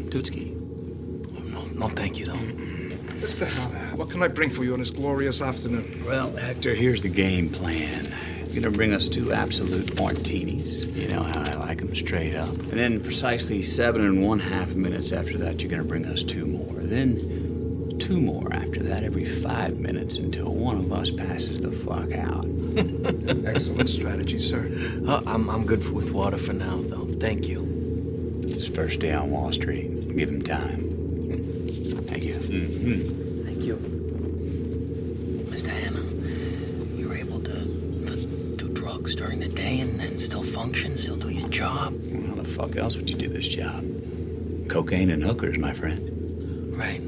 Tutski. No, thank you, though. Mr. Hanna, what can I bring for you on this glorious afternoon? Well, Hector, here's the game plan. You're gonna bring us 2 absolute martinis. You know how I like them, straight up. And then precisely 7 1/2 minutes after that, you're gonna bring us 2 more. Then 2 more after that every 5 minutes until one of us passes the fuck out. Excellent strategy, sir. I'm good with water for now, though. Thank you. It's his first day on Wall Street. Give him time. Thank you. Mm-hmm. Thank you. Mr. Hanna, you're able to do drugs during the day and still function, still do your job? Well, how the fuck else would you do this job? Cocaine and hookers, my friend. Right.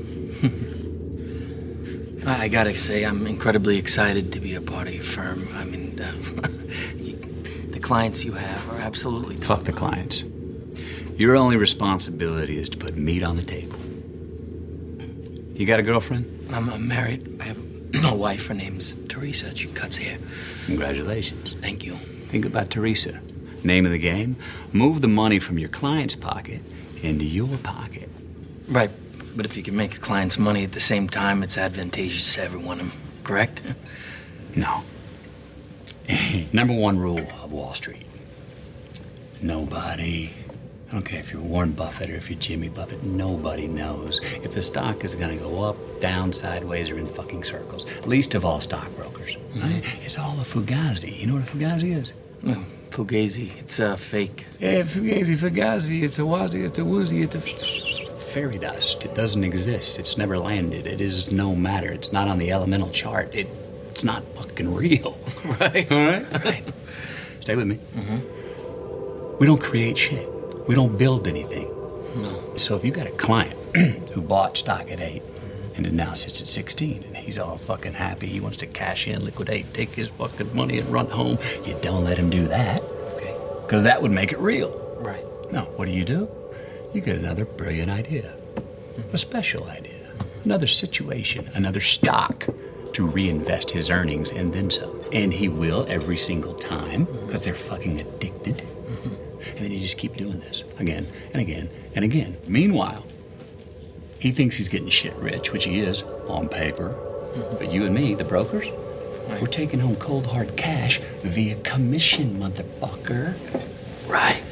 I gotta say, I'm incredibly excited to be a part of your firm. I mean, the clients you have are absolutely... Fuck the clients. Your only responsibility is to put meat on the table. You got a girlfriend? I'm married. I have a wife. Her name's Teresa. She cuts hair. Congratulations. Thank you. Think about Teresa. Name of the game, move the money from your client's pocket into your pocket. Right, but if you can make the client's money at the same time, it's advantageous to everyone, correct? No. Number 1 rule of Wall Street. Nobody, I don't care if you're Warren Buffett or if you're Jimmy Buffett, nobody knows if the stock is going to go up, down, sideways, or in fucking circles. Least of all stockbrokers. Right? It's all a fugazi. You know what a fugazi is? Fugazi. It's fake. Yeah, fugazi. It's a wazi, it's a woozy, it's a fairy dust. It doesn't exist. It's never landed. It is no matter. It's not on the elemental chart. It's not fucking real. Right. All right? Right. Stay with me. Mm-hmm. We don't create shit. We don't build anything. No. So if you got a client who bought stock at 8 and it now sits at 16 and he's all fucking happy, he wants to cash in, liquidate, take his fucking money and run home, you don't let him do that. Okay. Because that would make it real. Right. No, what do? You get another brilliant idea. A special idea. Another situation, another stock to reinvest his earnings and then some. And he will every single time because they're fucking addicted. And then you just keep doing this again and again and again. Meanwhile, he thinks he's getting shit rich, which he is on paper. But you and me, the brokers, we're taking home cold hard cash via commission, motherfucker. Right.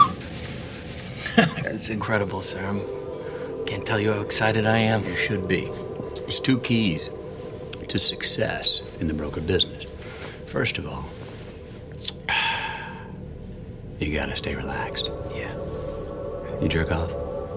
That's incredible, sir. I can't tell you how excited I am. You should be. There's 2 keys to success in the broker business. First of all, you gotta stay relaxed. Yeah. You jerk off?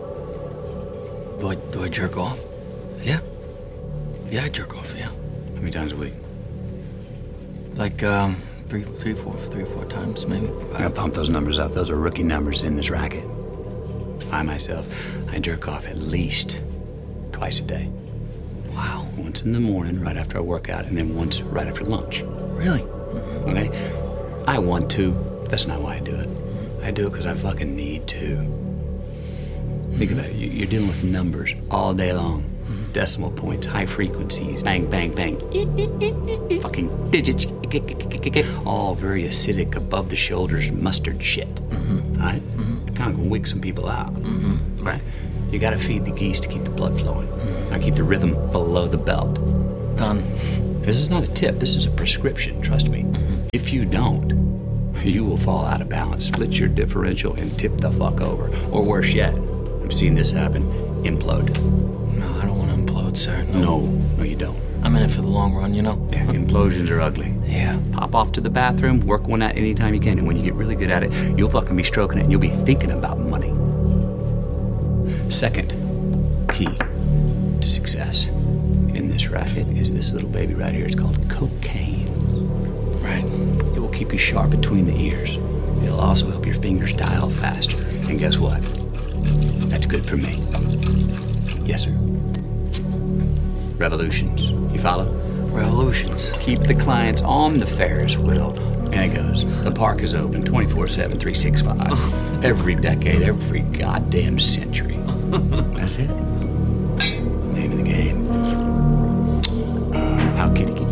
Do I jerk off? Yeah. Yeah, I jerk off, yeah. How many times a week? Like, three, four times, maybe. I gotta pump those numbers up. Those are rookie numbers in this racket. I myself, I jerk off at least twice a day. Wow. Once in the morning, right after I work out, and then once right after lunch. Really? Okay? I want to. That's not why I do it. I do it because I fucking need to. Think about it. You're dealing with numbers all day long. Decimal points, high frequencies, bang, bang, bang. Fucking digits. All very acidic, above the shoulders, mustard shit. Right? It kind of can wig some people out. Right. You gotta feed the geese to keep the blood flowing. I keep the rhythm below the belt. Done. This is not a tip. This is a prescription. Trust me. If you don't, you will fall out of balance, split your differential, and tip the fuck over. Or worse yet, I've seen this happen, implode. No, I don't want to implode, sir. No, you don't. I'm in it for the long run, you know? Yeah, implosions are ugly. Yeah. Pop off to the bathroom, work one out anytime you can, and when you get really good at it, you'll fucking be stroking it, and you'll be thinking about money. Second key to success in this racket is this little baby right here. It's called cocaine. Right. It will keep you sharp between the ears. It'll also help your fingers dial faster. And guess what? That's good for me. Yes, sir. Revolutions. You follow? Revolutions. Keep the clients on the Ferris wheel. And it goes. The park is open 24/7, 365. Every decade, every goddamn century. That's it. Name of the game. How kitty.